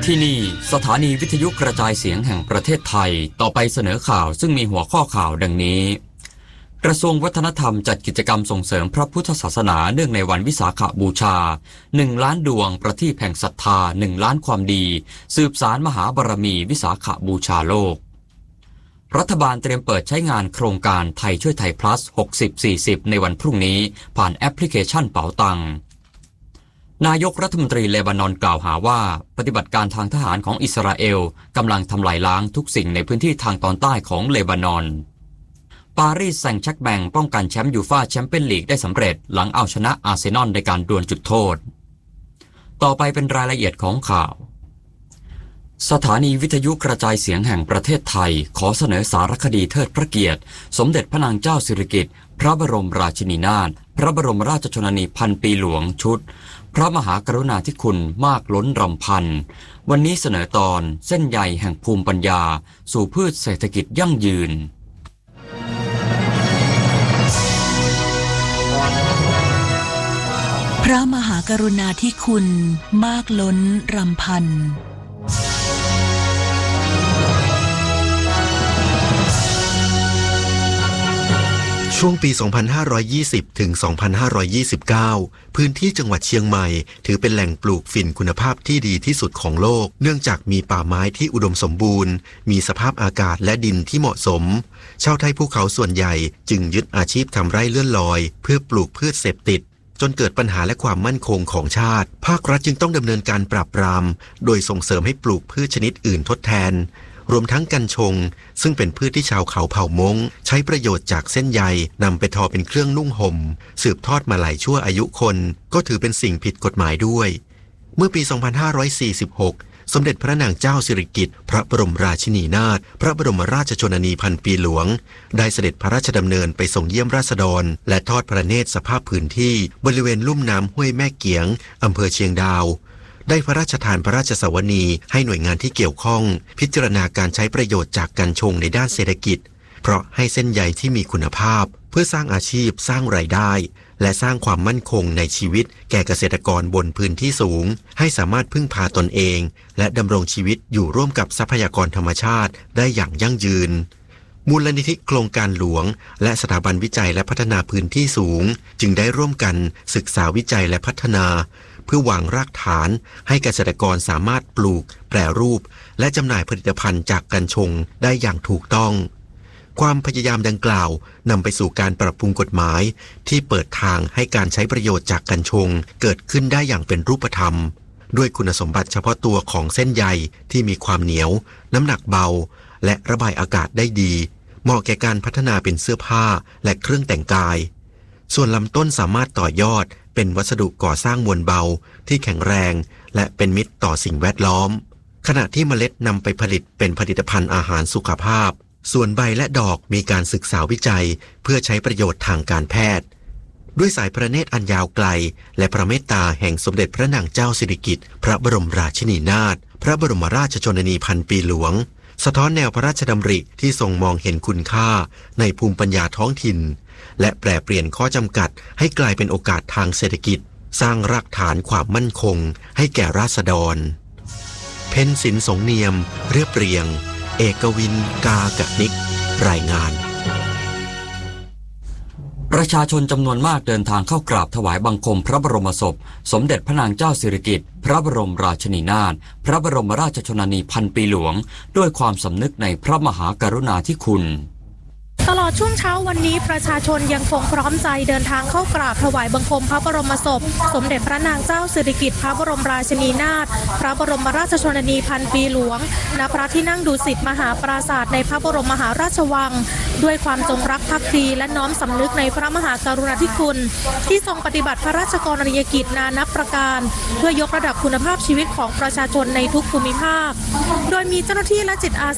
ที่นี่สถานีวิทยุกระจายเสียงแห่งประเทศไทยต่อไปเสนอข่าวซึ่งมีหัวข้อข่าวดังนี้กระทรวงวัฒนธรรมจัดกิจกรรมส่งเสริมพระพุทธศาสนาเนื่องในวันวิสาขบูชา1 ล้านดวงประทีปแห่งศรัทธา1 ล้านความดีสืบสารมหาบารมีวิสาขบูชาโลกรัฐบาลเตรียมเปิดใช้งานโครงการไทยช่วยไทย plus 60-40 ในวันพรุ่งนี้ผ่านแอปพลิเคชันเป๋าตังนายกรัฐมนตรีเลบานอนกล่าวหาว่าปฏิบัติการทางทหารของอิสราเอลกำลังทำลายล้างทุกสิ่งในพื้นที่ทางตอนใต้ของเลบานอนปารีสแซงต์แชร์กแบงป้องกันแชมป์ยูฟ่าแชมเปี้ยนลีกได้สำเร็จหลังเอาชนะอาร์เซนอลในการดวลจุดโทษต่อไปเป็นรายละเอียดของข่าวสถานีวิทยุกระจายเสียงแห่งประเทศไทยขอเสนอสารคดีเทิดพระเกียรติสมเด็จพระนางเจ้าสิริกิติ์พระบรมราชินีนาถพระบรมราชชนนีพันปีหลวงชุดพระมหากรุณาธิคุณมากล้นรำพันวันนี้เสนอตอนเส้นใยแห่งภูมิปัญญาสู่พืชเศรษฐกิจยั่งยืนพระมหากรุณาธิคุณมากล้นรำพันช่วงปี 2520 ถึง 2529 พื้นที่จังหวัดเชียงใหม่ถือเป็นแหล่งปลูกฝิ่นคุณภาพที่ดีที่สุดของโลกเนื่องจากมีป่าไม้ที่อุดมสมบูรณ์มีสภาพอากาศและดินที่เหมาะสมชาวไทยภูเขาส่วนใหญ่จึงยึดอาชีพทำไร่เลื่อนลอยเพื่อปลูกพืชเสพติดจนเกิดปัญหาและความมั่นคงของชาติภาครัฐจึงต้องดำเนินการปราบปรามโดยส่งเสริมให้ปลูกพืชชนิดอื่นทดแทนรวมทั้งกัญชงซึ่งเป็นพืชที่ชาวเขาเผ่ามงใช้ประโยชน์จากเส้นใยนำไปทอเป็นเครื่องนุ่งห่มสืบทอดมาหลายชั่วอายุคนก็ถือเป็นสิ่งผิดกฎหมายด้วยเมื่อปี 2546 สมเด็จพระนางเจ้าสิริกิติ์พระบรมราชินีนาถพระบรมราชชนนีพันปีหลวงได้เสด็จพระราชดำเนินไปส่งเยี่ยมราษฎรและทอดพระเนตรสภาพพื้นที่บริเวณลุ่มน้ำห้วยแม่เกียงอำเภอเชียงดาวได้พระราชทานพระราชสวนีให้หน่วยงานที่เกี่ยวข้องพิจารณาการใช้ประโยชน์จากกัญชงในด้านเศรษฐกิจเพราะให้เส้นใยที่มีคุณภาพเพื่อสร้างอาชีพสร้างรายได้และสร้างความมั่นคงในชีวิตแก่เกษตรกรบนพื้นที่สูงให้สามารถพึ่งพาตนเองและดำรงชีวิตอยู่ร่วมกับทรัพยากรธรรมชาติได้อย่างยั่งยืนมูลนิธิโครงการหลวงและสถาบันวิจัยและพัฒนาพื้นที่สูงจึงได้ร่วมกันศึกษาวิจัยและพัฒนาเพื่อวางรากฐานให้เกษตรกรสามารถปลูกแปรรูปและจำหน่ายผลิตภัณฑ์จากกัญชงได้อย่างถูกต้องความพยายามดังกล่าวนำไปสู่การปรับปรุงกฎหมายที่เปิดทางให้การใช้ประโยชน์จากกัญชงเกิดขึ้นได้อย่างเป็นรูปธรรมด้วยคุณสมบัติเฉพาะตัวของเส้นใยที่มีความเหนียวน้ำหนักเบาและระบายอากาศได้ดีเหมาะแก่การพัฒนาเป็นเสื้อผ้าและเครื่องแต่งกายส่วนลำต้นสามารถต่อยอดเป็นวัสดุก่อสร้างมวลเบาที่แข็งแรงและเป็นมิตรต่อสิ่งแวดล้อมขณะที่เมล็ดนำไปผลิตเป็นผลิตภัณฑ์อาหารสุขภาพส่วนใบและดอกมีการศึกษาวิจัยเพื่อใช้ประโยชน์ทางการแพทย์ด้วยสายพระเนตรอันยาวไกลและพระเมตตาแห่งสมเด็จพระนางเจ้าสิริกิติ์พระบรมราชินีนาถพระบรมราชชนนีพันปีหลวงสะท้อนแนวพระราชดำริที่ทรงมองเห็นคุณค่าในภูมิปัญญาท้องถิ่นและแปรเปลี่ยนข้อจำกัดให้กลายเป็นโอกาสทางเศรษฐกิจสร้างรากฐานความมั่นคงให้แก่ราษฎรเพ็ญศิลป์สงเนียมเรียบเรียงเอกวินกากะนิกรายงานประชาชนจำนวนมากเดินทางเข้ากราบถวายบังคมพระบรมศพสมเด็จพระนางเจ้าสิริกิติ์พระบรมราชินีนาถพระบรมราชชนนีพันปีหลวงด้วยความสำนึกในพระมหากรุณาธิคุณตลอดช่วงเช้าวันนี้ประชาชนยังคงพร้อมใจเดินทางเข้ากราบถวายบังคมพระบรมศพสมเด็จพระนางเจ้าสิริกิติ์พระบรมราชินีนาถพระบรมราชชนนีพันปีหลวงณพระที่นั่งดุสิตมหาปราสาทในพระบรมมหาราชวังด้วยความจงรักภักดีและน้อมสำนึกในพระมหากรุณาธิคุณที่ทรงปฏิบัติพระราชกรณียกิจนานับประการเพื่อยกระดับคุณภาพชีวิตของประชาชนในทุกภูมิภาคโดยมีเจ้าหน้าที่และจิตอา